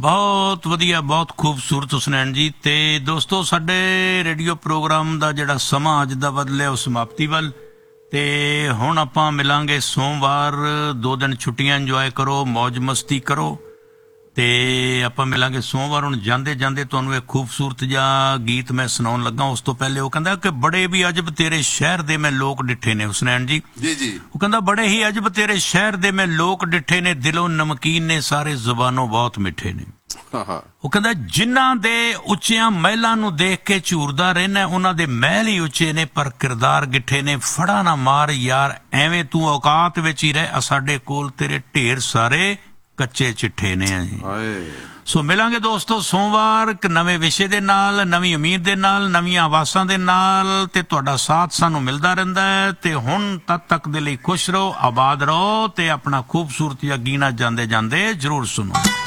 ਬਹੁਤ ਵਧੀਆ, ਬਹੁਤ ਖੂਬਸੂਰਤ ਹੁਸਨੈਨ ਜੀ। ਤੇ ਦੋਸਤੋ, ਸਾਡੇ ਰੇਡੀਓ ਪ੍ਰੋਗਰਾਮ ਦਾ ਜਿਹੜਾ ਸਮਾਂ ਅੱਜ ਦਾ ਬਦਲਿਆ ਉਹ ਸਮਾਪਤੀ ਵੱਲ। ਤੇ ਹੁਣ ਆਪਾਂ ਮਿਲਾਂਗੇ ਸੋਮਵਾਰ। 2 ਦਿਨ ਛੁੱਟੀਆਂ ਇੰਜੋਏ ਕਰੋ, ਮੌਜ ਮਸਤੀ ਕਰੋ। ਤੇ ਆਪਾਂ ਮਿਲਾਂਗੇ ਸੋਮਵਾਰ। ਹੁਣ ਜਾਂਦੇ ਜਾਂਦੇ ਤੁਹਾਨੂੰ ਇੱਕ ਖੂਬਸੂਰਤ ਜਿਹਾ ਗੀਤ ਮੈਂ ਸੁਣਾਉਣ ਲੱਗਾ। ਉਸ ਤੋਂ ਪਹਿਲੇ ਉਹ ਕਹਿੰਦਾ ਕਿ ਬੜੇ ਵੀ ਅਜਬ ਤੇਰੇ ਸ਼ਹਿਰ ਦੇ ਮੈਂ ਲੋਕ ਡਿੱਠੇ ਨੇ। ਹੁਸਨੈਨ ਜੀ ਜੀ ਉਹ ਕਹਿੰਦਾ ਬੜੇ ਹੀ ਅਜਬ ਤੇਰੇ ਸ਼ਹਿਰ ਦੇ ਮੈਂ ਲੋਕ ਡਿੱਠੇ ਨੇ, ਦਿਲੋਂ ਨਮਕੀਨ ਨੇ ਸਾਰੇ, ਜ਼ੁਬਾਨੋਂ ਬਹੁਤ ਮਿੱਠੇ ਨੇ। ਉਹ ਕਹਿੰਦਾ ਜਿਨ੍ਹਾਂ ਦੇ ਉੱਚੀਆਂ ਮਹਿਲਾਂ ਨੂੰ ਦੇਖ ਕੇ ਝੂਰਦਾ ਰਹਿਣਾ, ਉਹਨਾਂ ਦੇ ਮਹਿਲ ਹੀ ਉੱਚੇ ਨੇ ਪਰ ਕਿਰਦਾਰ ਗਿੱਠੇ ਨੇ। ਫੜਾ ਨਾ ਮਾਰ ਯਾਰ ਐਵੇਂ ਤੂੰ ਔਕਾਤ ਵਿੱਚ ਹੀ ਰਹਿ, ਸਾਡੇ ਕੋਲ ਤੇਰੇ ਢੇਰ ਸਾਰੇ ਕੱਚੇ ਚਿੱਠੇ ਨੇ। ਸੋ ਮਿਲਾਂਗੇ ਦੋਸਤੋ ਸੋਮਵਾਰ ਇੱਕ ਨਵੇਂ ਵਿਸ਼ੇ ਦੇ ਨਾਲ, ਨਵੀਂ ਉਮੀਦ ਦੇ ਨਾਲ, ਨਵੀਆਂ ਆਵਾਜ਼ਾਂ ਦੇ ਨਾਲ। ਤੇ ਤੁਹਾਡਾ ਸਾਥ ਸਾਨੂੰ ਮਿਲਦਾ ਰਹਿੰਦਾ ਹੈ। ਤੇ ਹੁਣ ਤਦ ਤੱਕ ਦੇ ਲਈ ਖੁਸ਼ ਰਹੋ, ਆਬਾਦ ਰਹੋ ਤੇ ਆਪਣਾ ਖੂਬਸੂਰਤ ਜਿਹਾ ਗੀਣਾ ਜਾਂਦੇ ਜਾਂਦੇ ਜ਼ਰੂਰ ਸੁਣੋ।